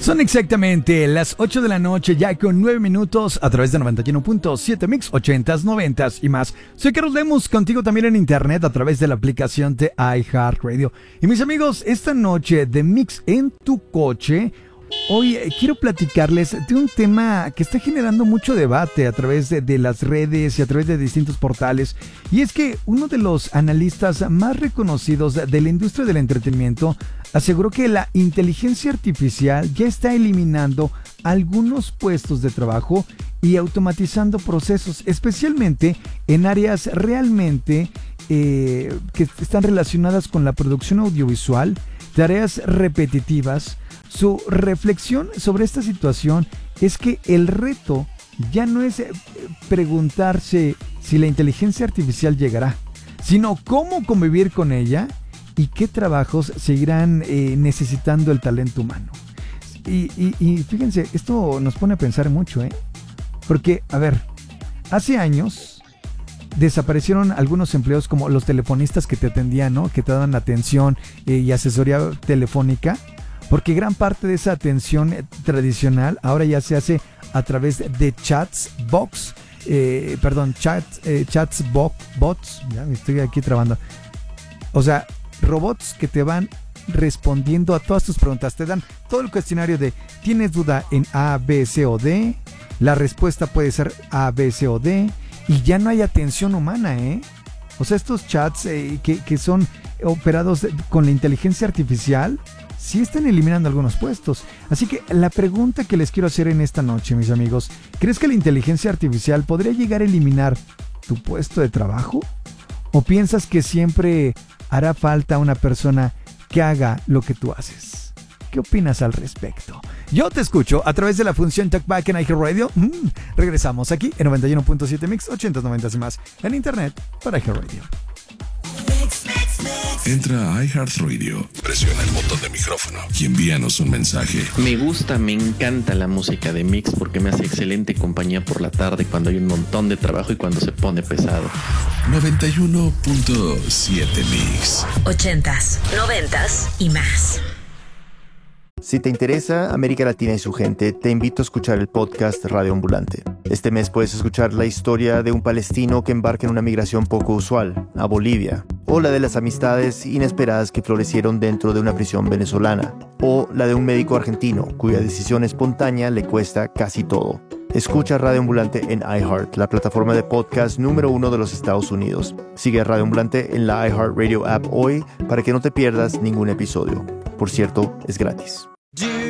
Son exactamente las 8 de la noche, ya con 9 minutos, a través de 91.7 Mix, 80s, 90s y más. Soy Carlos Lemus, contigo también en internet a través de la aplicación de iHeartRadio. Y mis amigos, esta noche de Mix en tu coche, hoy quiero platicarles de un tema que está generando mucho debate a través de las redes y a través de distintos portales. Y es que uno de los analistas más reconocidos de la industria del entretenimiento aseguró que la inteligencia artificial ya está eliminando algunos puestos de trabajo y automatizando procesos, especialmente en áreas realmente que están relacionadas con la producción audiovisual, tareas repetitivas. Su reflexión sobre esta situación es que el reto ya no es preguntarse si la inteligencia artificial llegará, sino cómo convivir con ella y qué trabajos seguirán necesitando el talento humano. Y fíjense, esto nos pone a pensar mucho, porque, a ver, hace años desaparecieron algunos empleos como los telefonistas que te atendían, ¿no? Que te daban atención y asesoría telefónica, porque gran parte de esa atención tradicional ahora ya se hace a través de bots, ya me estoy aquí trabando. O sea, robots que te van respondiendo a todas tus preguntas. Te dan todo el cuestionario de ¿tienes duda en A, B, C o D? La respuesta puede ser A, B, C o D. Y ya no hay atención humana, O sea, estos chats que son operados con la inteligencia artificial sí están eliminando algunos puestos. Así que la pregunta que les quiero hacer en esta noche, mis amigos, ¿crees que la inteligencia artificial podría llegar a eliminar tu puesto de trabajo? ¿O piensas que siempre hará falta una persona que haga lo que tú haces? ¿Qué opinas al respecto? Yo te escucho a través de la función Talkback en iHeartRadio. Regresamos aquí en 91.7 Mix, 80s, 90s y más, en internet para iHeartRadio. Entra a iHeartRadio, presiona el botón de micrófono y envíanos un mensaje. Me encanta la música de Mix porque me hace excelente compañía por la tarde cuando hay un montón de trabajo y cuando se pone pesado. 91.7 Mix. 80s, 90s y más. Si te interesa América Latina y su gente, te invito a escuchar el podcast Radio Ambulante. Este mes puedes escuchar la historia de un palestino que embarca en una migración poco usual, a Bolivia, o la de las amistades inesperadas que florecieron dentro de una prisión venezolana, o la de un médico argentino cuya decisión espontánea le cuesta casi todo. Escucha Radio Ambulante en iHeart, la plataforma de podcast número 1 de los Estados Unidos. Sigue a Radio Ambulante en la iHeartRadio app hoy para que no te pierdas ningún episodio. Por cierto, es gratis.